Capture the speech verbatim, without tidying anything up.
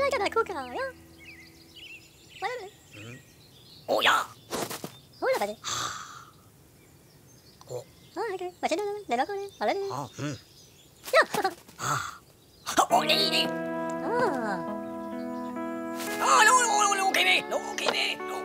kan aku kau ya. Mana? Hmm. Oh ya. Oh lah tadi. Oh. Ah, okay. Macam mana? Dan aku ni. Ala ni. Ah. Hmm. Ya. Ah. Oh ni ni. Ah. Ah, lo lo lo lo okay ni. Lo okay ni.